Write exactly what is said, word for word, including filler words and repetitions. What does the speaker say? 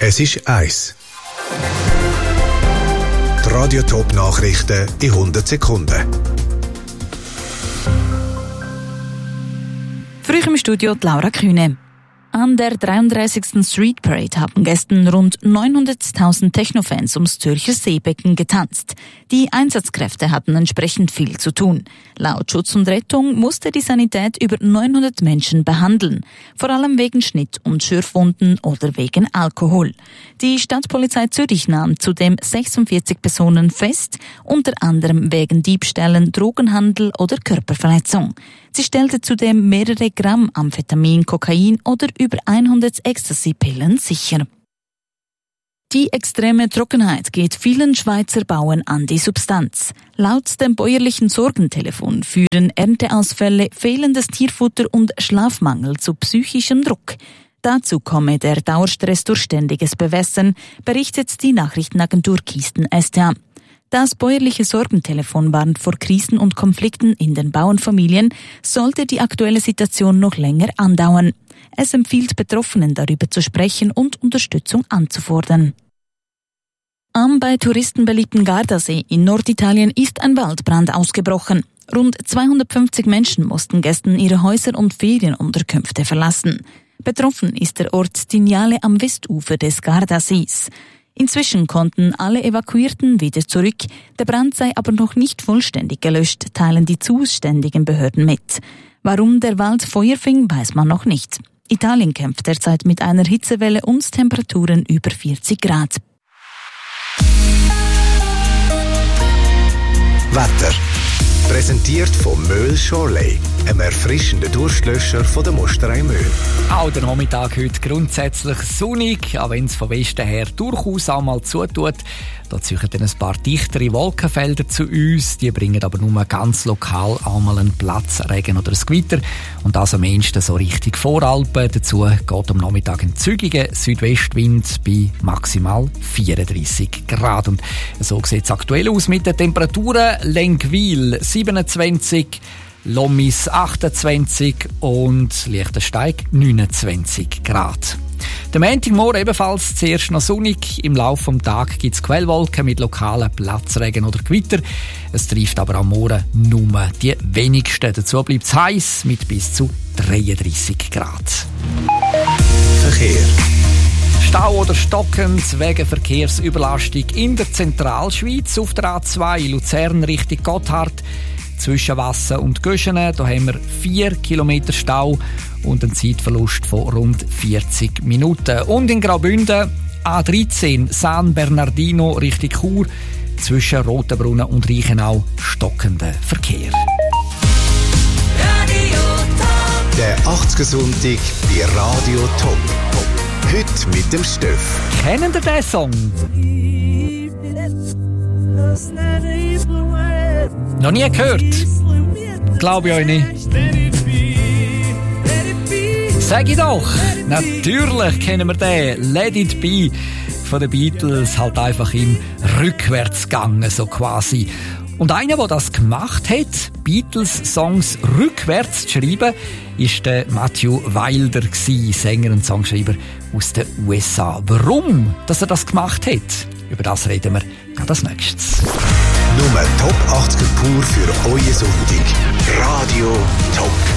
Es ist eins. Die Radio-Top-Nachrichten in hundert Sekunden. Früh im Studio die Laura Kühne. An der dreiunddreißigsten Street Parade haben gestern rund neunhunderttausend Techno-Fans ums Zürcher Seebecken getanzt. Die Einsatzkräfte hatten entsprechend viel zu tun. Laut Schutz und Rettung musste die Sanität über neunhundert Menschen behandeln, vor allem wegen Schnitt- und Schürfwunden oder wegen Alkohol. Die Stadtpolizei Zürich nahm zudem sechsundvierzig Personen fest, unter anderem wegen Diebstählen, Drogenhandel oder Körperverletzung. Sie stellte zudem mehrere Gramm Amphetamin, Kokain oder über hundert Ecstasy-Pillen sicher. Die extreme Trockenheit geht vielen Schweizer Bauern an die Substanz. Laut dem bäuerlichen Sorgentelefon führen Ernteausfälle, fehlendes Tierfutter und Schlafmangel zu psychischem Druck. Dazu komme der Dauerstress durch ständiges Bewässern, berichtet die Nachrichtenagentur Kisten S T A. Das bäuerliche Sorgentelefon warnt vor Krisen und Konflikten in den Bauernfamilien, sollte die aktuelle Situation noch länger andauern. Es empfiehlt Betroffenen, darüber zu sprechen und Unterstützung anzufordern. Am bei Touristen beliebten Gardasee in Norditalien ist ein Waldbrand ausgebrochen. Rund zweihundertfünfzig Menschen mussten gestern ihre Häuser und Ferienunterkünfte verlassen. Betroffen ist der Ort Tignale am Westufer des Gardasees. Inzwischen konnten alle Evakuierten wieder zurück. Der Brand sei aber noch nicht vollständig gelöscht, teilen die zuständigen Behörden mit. Warum der Wald Feuer fing, weiß man noch nicht. Italien kämpft derzeit mit einer Hitzewelle und Temperaturen über vierzig Grad. Wetter. Präsentiert von Möhl Shorley, einem erfrischenden Durstlöscher von der Mosterei Möhl. Auch der Nachmittag heute grundsätzlich sonnig, auch wenn es von Westen her durchaus auch mal zutut. Da ziehen dann ein paar dichtere Wolkenfelder zu uns. Die bringen aber nur ganz lokal auch mal einen Platzregen oder ein Gewitter. Und das am ehesten so Richtung Voralpen. Dazu geht am Nachmittag ein zügiger Südwestwind bei maximal vierunddreissig Grad. Und so sieht es aktuell aus mit den Temperaturen. Lenkwil siebenundzwanzig, Lommis achtundzwanzig und Liechtensteig neunundzwanzig Grad. Der Montagmorgen ebenfalls zuerst noch sonnig. Im Laufe des Tages gibt es Quellwolken mit lokalen Platzregen oder Gewitter. Es trifft aber am Morgen nur die wenigsten. Dazu bleibt es heiß mit bis zu dreiunddreissig Grad. Verkehr. Stau oder stockend wegen Verkehrsüberlastung in der Zentralschweiz auf der A zwei Luzern Richtung Gotthard. Zwischen Wassen und Göschenen, da haben wir vier Kilometer Stau und einen Zeitverlust von rund vierzig Minuten. Und in Graubünden A dreizehn San Bernardino Richtung Chur, zwischen Rotenbrunnen und Reichenau stockender Verkehr. Der achtziger Sonntag bei Radio Top. Heute mit dem Steff. Kennen ihr diesen Song? Noch nie gehört? Glaube ich euch nicht. Sag ich doch, natürlich kennen wir den Let It Be von den Beatles, halt einfach im Rückwärtsgang so quasi. Und einer, der das gemacht hat, Beatles-Songs rückwärts zu schreiben, ist der Matthew Wilder gewesen, Sänger und Songschreiber aus den U S A. Warum, dass er das gemacht hat? Über das reden wir gerade als nächstes. Nur Top achtziger pur für euren Sonntag. Radio Top.